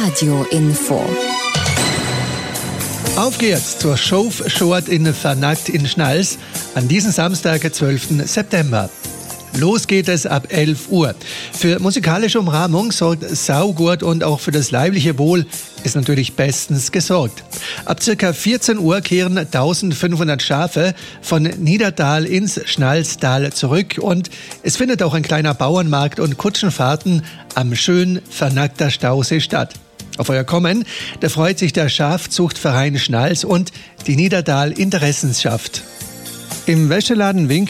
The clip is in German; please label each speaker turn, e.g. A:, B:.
A: Radio-Info.
B: Auf geht's zur Schofschort in Vernackt in Schnals an diesem Samstag, 12. September. Los geht es ab 11 Uhr. Für musikalische Umrahmung sorgt Saugurt und auch für das leibliche Wohl ist natürlich bestens gesorgt. Ab ca. 14 Uhr kehren 1500 Schafe von Niedertal ins Schnalstal zurück und es findet auch ein kleiner Bauernmarkt und Kutschenfahrten am schön Vernackter Stausee statt. Auf euer Kommen, da freut sich der Schafzuchtverein Schnals und die Niedertal Interessenschaft. Im Wäscheladen Wink